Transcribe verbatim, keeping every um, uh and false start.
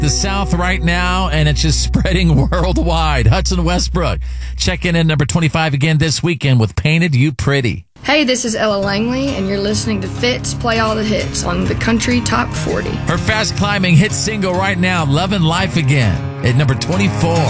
the South right now, and it's just spreading worldwide. Hudson Westbrook checking in number twenty-five again this weekend with Painted You Pretty. Hey, this is Ella Langley, and you're listening to Fitz Play All the Hits on the Country Top forty. Her fast climbing hit single right now, Lovin' Life Again, at number twenty-four.